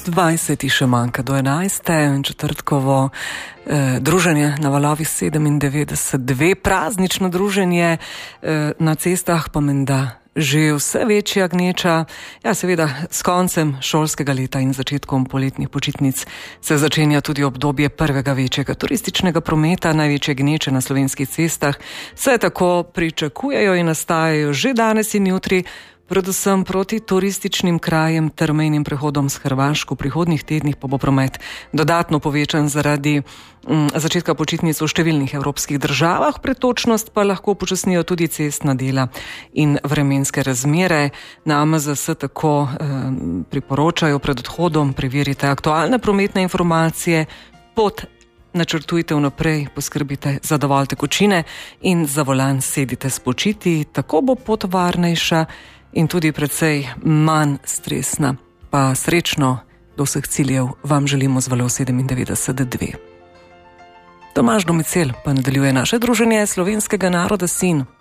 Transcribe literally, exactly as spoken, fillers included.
dvajset še manjka do enajste, četrtkovo eh, druženje na valovi sedemindevetdeset dve, praznično druženje eh, na cestah pa menda že vse večja gneča. Ja, seveda, s koncem šolskega leta in začetkom poletnih počitnic se začenja tudi obdobje prvega večjega turističnega prometa, največje gneče na slovenskih cestah. Vse tako pričakujejo in nastajajo že danes in jutri, predvsem proti turističnim krajem ter mejnim prehodom s Hrvaško. V prihodnjih tednih pa bo promet dodatno povečan zaradi m, začetka počitnic v številnih evropskih državah, pretočnost pa lahko počasnijo tudi cestna dela in vremenske razmere. Na M Z S tako eh, priporočajo pred odhodom preverite aktualne prometne informacije, pot načrtujte vnaprej, poskrbite za dovolj tekočine in za volan sedite spočiti, tako bo pot varnejša in tudi precej manj stresna. Pa srečno do vseh ciljev vam želimo z valov sedemindevetdeset dve. Tomaž Domicel pa nadaljuje naše druženje slovenskega naroda sin.